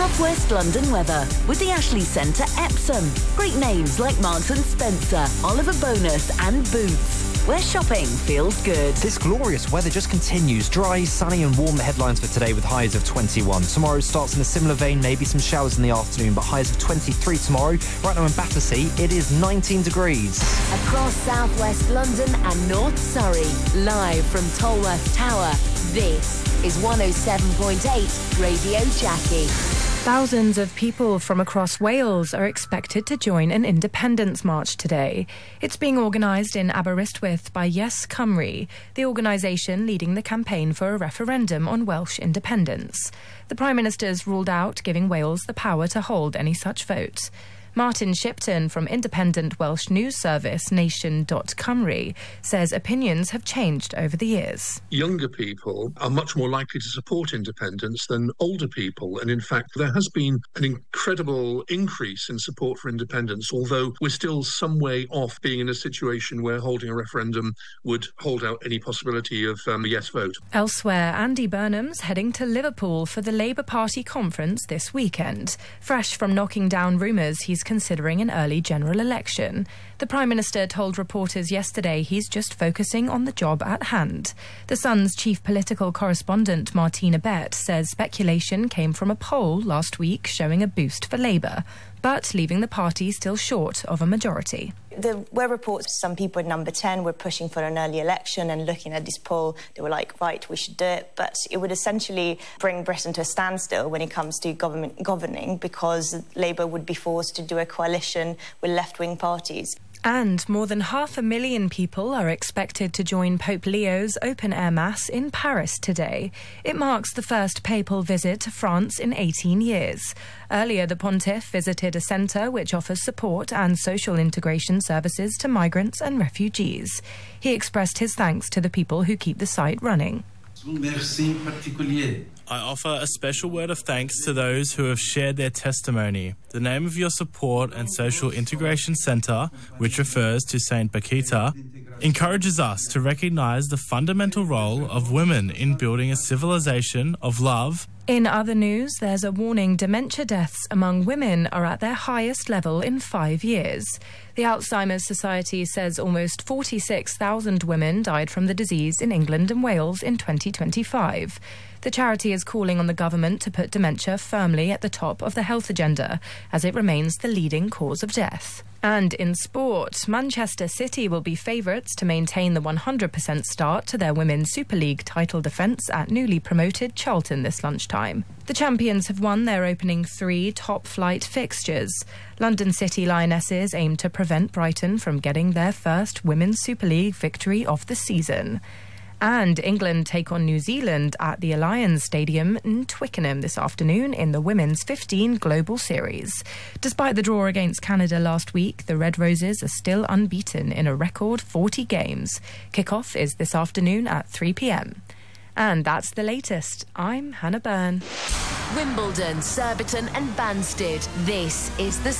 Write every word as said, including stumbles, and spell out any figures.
South West London weather with the Ashley Centre Epsom. Great names like Marks and Spencer, Oliver Bonus and Boots, where shopping feels good. This glorious weather just continues. Dry, sunny and warm headlines for today with highs of twenty-one. Tomorrow starts in a similar vein, maybe some showers in the afternoon, but highs of twenty-three tomorrow. Right now in Battersea, it is nineteen degrees. Across South West London and North Surrey, live from Tolworth Tower, this is one oh seven point eight Radio Jackie. Thousands of people from across Wales are expected to join an independence march today. It's being organised in Aberystwyth by Yes Cymru, the organisation leading the campaign for a referendum on Welsh independence. The Prime Minister's ruled out giving Wales the power to hold any such vote. Martin Shipton from independent Welsh news service nation dot cymru says opinions have changed over the years. Younger people are much more likely to support independence than older people, and in fact there has been an incredible increase in support for independence, although we're still some way off being in a situation where holding a referendum would hold out any possibility of um, a yes vote. Elsewhere, Andy Burnham's heading to Liverpool for the Labour Party conference this weekend. Fresh from knocking down rumours he's considering an early general election. The Prime Minister told reporters yesterday he's just focusing on the job at hand. The Sun's chief political correspondent Martina Bett says speculation came from a poll last week showing a boost for Labour, but leaving the party still short of a majority. There were reports some people at number ten were pushing for an early election, and looking at this poll, they were like, right, we should do it. But it would essentially bring Britain to a standstill when it comes to government governing, because Labour would be forced to do a coalition with left-wing parties. And more than half a million people are expected to join Pope Leo's open-air mass in Paris today. It marks the first papal visit to France in eighteen years. Earlier, the pontiff visited a centre which offers support and social integration services to migrants and refugees. He expressed his thanks to the people who keep the site running. Merci particulier. I offer a special word of thanks to those who have shared their testimony. The name of your support and social integration centre, which refers to Saint Bakita, encourages us to recognise the fundamental role of women in building a civilization of love. In other news, there's a warning dementia deaths among women are at their highest level in five years. The Alzheimer's Society says almost forty-six thousand women died from the disease in England and Wales in twenty twenty-five. The charity is calling on the government to put dementia firmly at the top of the health agenda, as it remains the leading cause of death. And in sport, Manchester City will be favourites to maintain the one hundred percent start to their Women's Super League title defence at newly promoted Charlton this lunchtime. The champions have won their opening three top-flight fixtures. London City Lionesses aim to prevent Brighton from getting their first Women's Super League victory of the season. And England take on New Zealand at the Allianz Stadium in Twickenham this afternoon in the Women's fifteen Global Series. Despite the draw against Canada last week, the Red Roses are still unbeaten in a record forty games. Kickoff is this afternoon at three p.m. And that's the latest. I'm Hannah Byrne. Wimbledon, Surbiton and Banstead. This is the